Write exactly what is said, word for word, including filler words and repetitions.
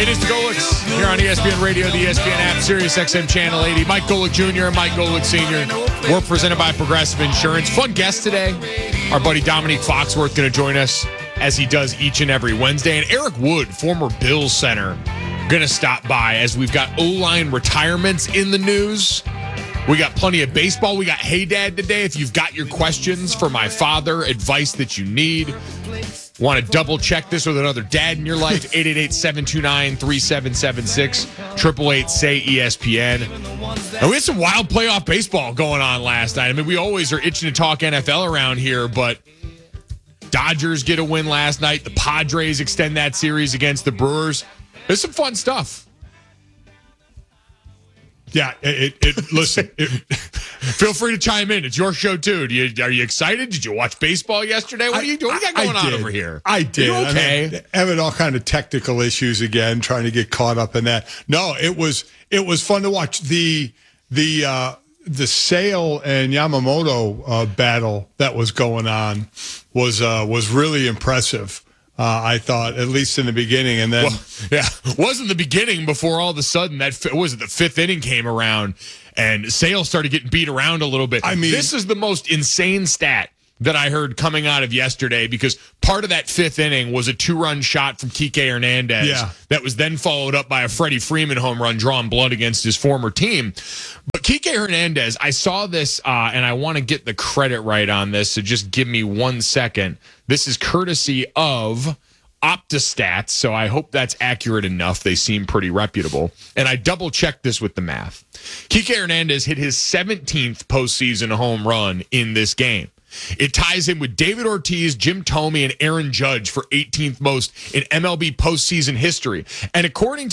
It is the Golics here on E S P N Radio, the E S P N app, Sirius X M Channel eighty. Mike Golick Junior and Mike Golick Senior We're presented by Progressive Insurance. Fun guest today. Our buddy Dominique Foxworth going to join us as he does each and every Wednesday. And Eric Wood, former Bills center, going to stop by as we've got O-line retirements in the news. We got plenty of baseball. We got Hey Dad today. If you've got your questions for my father, advice that you need, want to double check this with another dad in your life, eight eight eight, seven two nine, three seven seven six, eight eight eight, S A Y, E S P N. And we had some wild playoff baseball going on last night. I mean, we always are itching to talk N F L around here, but Dodgers get a win last night. The Padres extend that series against the Brewers. There's some fun stuff. Yeah, it, it, it listen, it, feel free to chime in. It's your show, too. Do you, are you excited? Did you watch baseball yesterday? What are you doing? What do you got going on over here? I did. You okay. I mean, having all kind of technical issues again, trying to get caught up in that. No, it was it was fun to watch. The the uh, the Sale and Yamamoto uh, battle that was going on was uh, was really impressive. Uh, I thought, at least in the beginning, and then well, yeah, wasn't the beginning before all of a sudden that was it the fifth inning came around and Sale started getting beat around a little bit. I mean, this is the most insane stat that I heard coming out of yesterday because part of that fifth inning was a two-run shot from Kike Hernandez yeah. that was then followed up by a Freddie Freeman home run drawing blood against his former team. But Kike Hernandez, I saw this, uh, and I want to get the credit right on this, so just give me one second. This is courtesy of OptaStats, so I hope that's accurate enough. They seem pretty reputable. And I double-checked this with the math. Kike Hernandez hit his seventeenth postseason home run in this game. It ties him with David Ortiz, Jim Thome, and Aaron Judge for eighteenth most in M L B postseason history. And according to